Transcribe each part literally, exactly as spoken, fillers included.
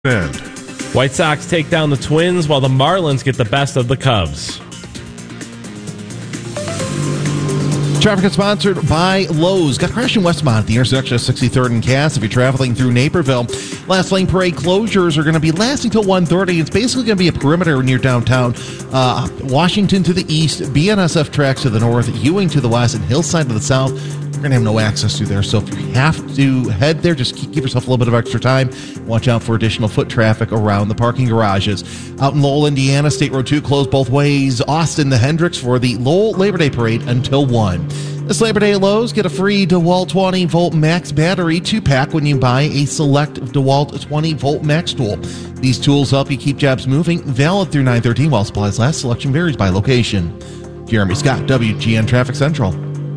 End. White Sox take down the Twins while the Marlins get the best of the Cubs. Traffic is sponsored by Lowe's. Got crashing westbound at the intersection of sixty-third and Cass. If you're traveling through Naperville, last lane parade closures are going to be lasting till one thirty. It's basically going to be a perimeter near downtown. Uh, Washington to the east, B N S F tracks to the north, Ewing to the west, and Hillside to the south. You're going to have no access to there. So if you have to head there, just keep, give yourself a little bit of extra time. Watch out for additional foot traffic around the parking garages. Out in Lowell, Indiana, State Road two closed both ways. Austin to Hendricks for the Lowell Labor Day Parade until one. This Labor Day at Lowe's, get a free DeWalt twenty volt Max battery two-pack when you buy a select DeWalt twenty volt Max tool. These tools help you keep jobs moving. Valid through nine thirteen while supplies last. Selection varies by location. Jeremy Scott, W G N Traffic Central.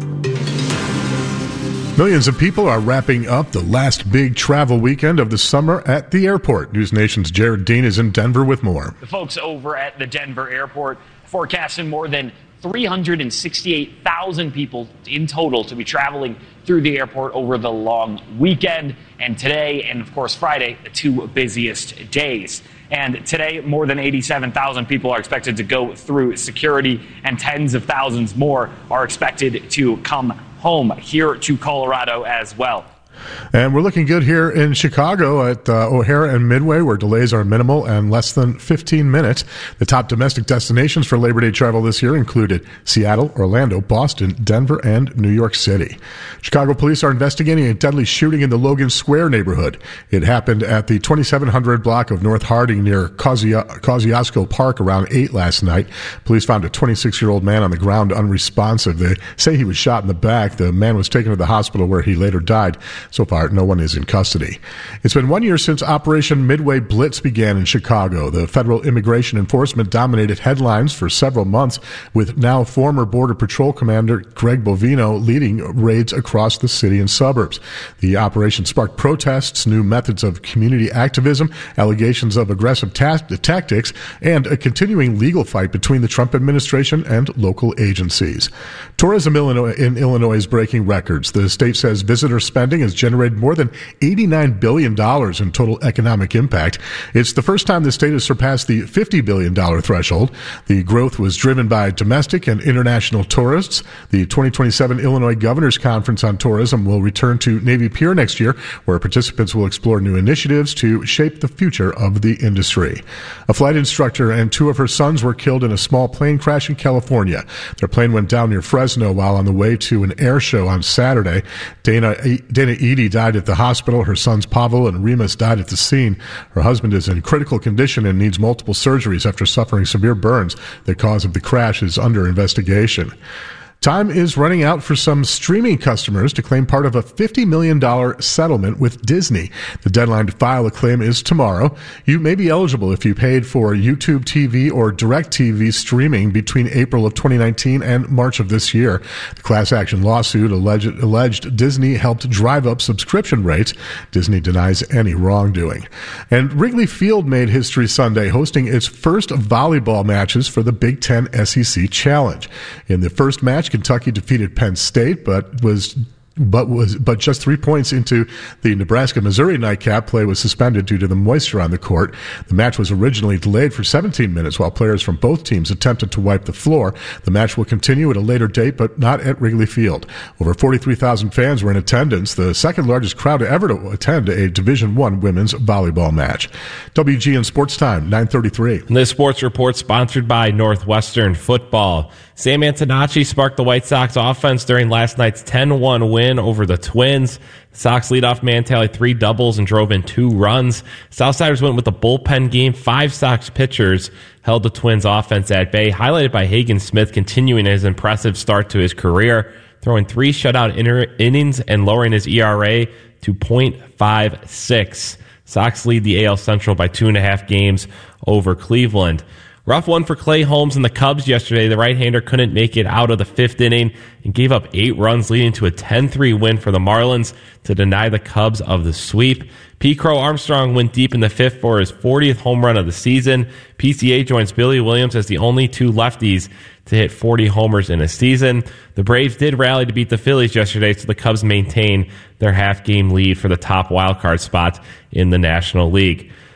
Millions of people are wrapping up the last big travel weekend of the summer at the airport. News Nation's Jared Dean is in Denver with more. The folks over at the Denver airport forecasting more than three hundred sixty-eight thousand people in total to be traveling through the airport over the long weekend. And today, and of course Friday, the two busiest days. And today, more than eighty-seven thousand people are expected to go through security, and tens of thousands more are expected to come home here to Colorado as well. And we're looking good here in Chicago at uh, O'Hare and Midway, where delays are minimal and less than fifteen minutes. The top domestic destinations for Labor Day travel this year included Seattle, Orlando, Boston, Denver, and New York City. Chicago police are investigating a deadly shooting in the Logan Square neighborhood. It happened at the twenty-seven hundred block of North Harding near Kosciuszko Park around eight last night. Police found a twenty-six-year-old man on the ground unresponsive. They say he was shot in the back. The man was taken to the hospital where he later died. So far, no one is in custody. It's been one year since Operation Midway Blitz began in Chicago. The federal immigration enforcement dominated headlines for several months, with now former Border Patrol Commander Greg Bovino leading raids across the city and suburbs. The operation sparked protests, new methods of community activism, allegations of aggressive ta- tactics, and a continuing legal fight between the Trump administration and local agencies. Tourism Illinois, in Illinois is breaking records. The state says visitor spending is generated more than eighty-nine billion dollars in total economic impact. It's the first time the state has surpassed the fifty billion dollars threshold. The growth was driven by domestic and international tourists. The twenty twenty-seven Illinois Governor's Conference on Tourism will return to Navy Pier next year, where participants will explore new initiatives to shape the future of the industry. A flight instructor and two of her sons were killed in a small plane crash in California. Their plane went down near Fresno while on the way to an air show on Saturday. Dana, Dana Edie died at the hospital. Her sons Pavel and Remus died at the scene. Her husband is in critical condition and needs multiple surgeries after suffering severe burns. The cause of the crash is under investigation. Time is running out for some streaming customers to claim part of a fifty million dollars settlement with Disney. The deadline to file a claim is tomorrow. You may be eligible if you paid for YouTube T V or DirecTV streaming between April of twenty nineteen and March of this year. The class action lawsuit alleged, alleged Disney helped drive up subscription rates. Disney denies any wrongdoing. And Wrigley Field made history Sunday, hosting its first volleyball matches for the Big Ten S E C Challenge. In the first match, Kentucky defeated Penn State, but was but was but just three points into the Nebraska-Missouri nightcap. Play was suspended due to the moisture on the court. The match was originally delayed for seventeen minutes while players from both teams attempted to wipe the floor. The match will continue at a later date, but not at Wrigley Field. Over forty-three thousand fans were in attendance, the second largest crowd to ever to attend a Division I women's volleyball match. W G N Sports Time, nine thirty-three. This sports report sponsored by Northwestern Football. Sam Antonacci sparked the White Sox offense during last night's ten one win over the Twins. The Sox leadoff man tallied three doubles and drove in two runs. Southsiders went with the bullpen game. Five Sox pitchers held the Twins offense at bay, highlighted by Hagen Smith continuing his impressive start to his career, throwing three shutout inner- innings and lowering his E R A to point five six. Sox lead the A L Central by two and a half games over Cleveland. Rough one for Clay Holmes and the Cubs yesterday. The right-hander couldn't make it out of the fifth inning and gave up eight runs, leading to a ten three win for the Marlins to deny the Cubs of the sweep. P. Crow Armstrong went deep in the fifth for his fortieth home run of the season. P C A joins Billy Williams as the only two lefties to hit forty homers in a season. The Braves did rally to beat the Phillies yesterday, so the Cubs maintain their half-game lead for the top wildcard spot in the National League.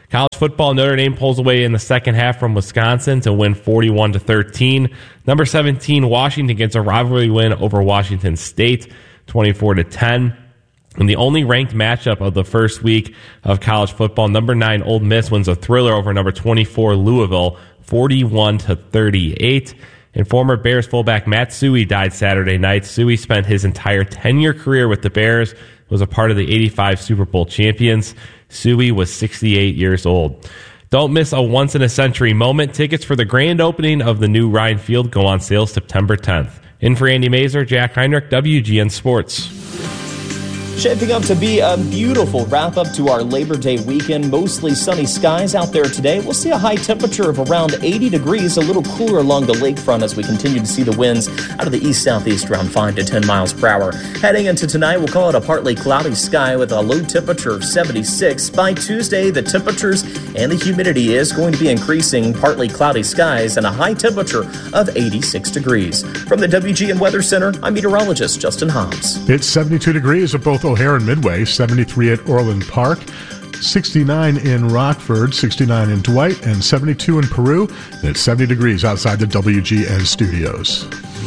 College football, Notre Dame pulls away in the second half from Wisconsin to win forty-one to thirteen. Number seventeen, Washington gets a rivalry win over Washington State, twenty-four to ten. And the only ranked matchup of the first week of college football, number nine, Ole Miss wins a thriller over number twenty-four, Louisville, forty-one to thirty-eight. And former Bears fullback Matt Suhey died Saturday night. Suhey spent his entire ten-year career with the Bears, was a part of the eighty-five Super Bowl champions. Suhey was sixty-eight years old. Don't miss a once-in-a-century moment. Tickets for the grand opening of the new Ryan Field go on sale September tenth. In for Andy Mazer, Jack Heinrich, W G N Sports. Shaping up to be a beautiful wrap-up to our Labor Day weekend. Mostly sunny skies out there today. We'll see a high temperature of around eighty degrees, a little cooler along the lakefront as we continue to see the winds out of the east-southeast around five to ten miles per hour. Heading into tonight, we'll call it a partly cloudy sky with a low temperature of seventy-six. By Tuesday, the temperatures and the humidity is going to be increasing. Partly cloudy skies and a high temperature of eighty-six degrees. From the W G N Weather Center, I'm meteorologist Justin Hobbs. It's seventy-two degrees at both O'Hare and Midway, seventy-three at Orland Park, sixty-nine in Rockford, sixty-nine in Dwight, and seventy-two in Peru. And it's seventy degrees outside the W G N studios.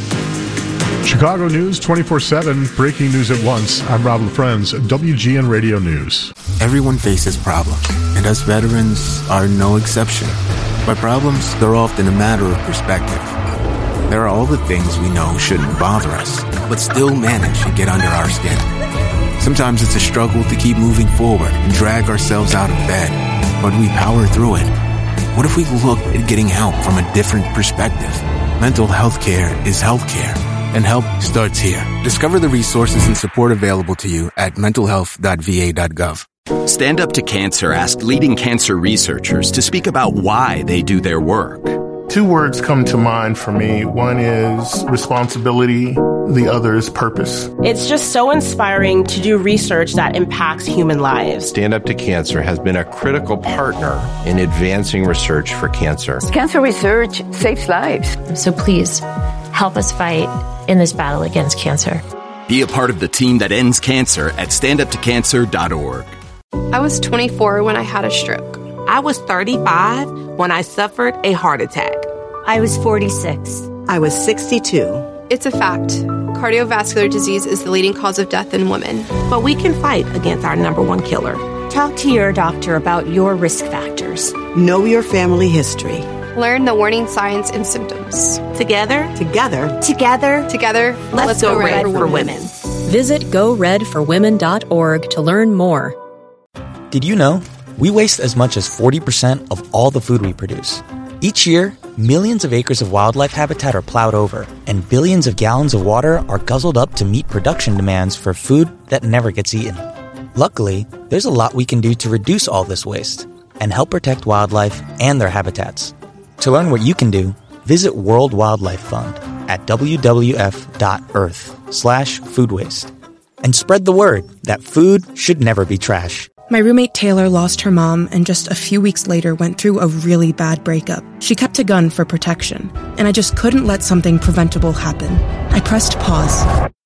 Chicago News twenty-four seven, breaking news at once. I'm Rob LaFrenz, W G N Radio News. Everyone faces problems, and us veterans are no exception. But problems, they're often a matter of perspective. There are all the things we know shouldn't bother us, but still manage to get under our skin. Sometimes it's a struggle to keep moving forward and drag ourselves out of bed, but we power through it. What if we looked at getting help from a different perspective? Mental health care is health care, and help starts here. Discover the resources and support available to you at mental health dot v a dot gov. Stand Up to Cancer asked leading cancer researchers to speak about why they do their work. Two words come to mind for me. One is responsibility. The other is purpose. It's just so inspiring to do research that impacts human lives. Stand Up to Cancer has been a critical partner in advancing research for cancer. Cancer research saves lives. So please help us fight in this battle against cancer. Be a part of the team that ends cancer at stand up to cancer dot org. I was twenty-four when I had a stroke. I was thirty-five when I suffered a heart attack. I was forty-six. I was sixty-two. It's a fact. Cardiovascular disease is the leading cause of death in women. But we can fight against our number one killer. Talk to your doctor about your risk factors. Know your family history. Learn the warning signs and symptoms. Together, together, together, together, let's, let's go, go red, red for women. women. Visit go red for women dot org to learn more. Did you know we waste as much as forty percent of all the food we produce? Each year, millions of acres of wildlife habitat are plowed over, and billions of gallons of water are guzzled up to meet production demands for food that never gets eaten. Luckily, there's a lot we can do to reduce all this waste and help protect wildlife and their habitats. To learn what you can do, visit World Wildlife Fund at w w f dot earth slash food waste. And spread the word that food should never be trash. My roommate Taylor lost her mom and just a few weeks later went through a really bad breakup. She kept a gun for protection, and I just couldn't let something preventable happen. I pressed pause.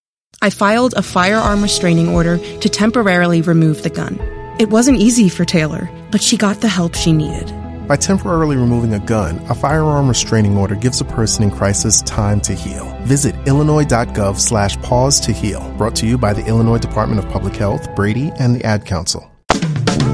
I filed a firearm restraining order to temporarily remove the gun. It wasn't easy for Taylor, but she got the help she needed. By temporarily removing a gun, a firearm restraining order gives a person in crisis time to heal. Visit illinois.gov slash pause to heal. Brought to you by the Illinois Department of Public Health, Brady, and the Ad Council.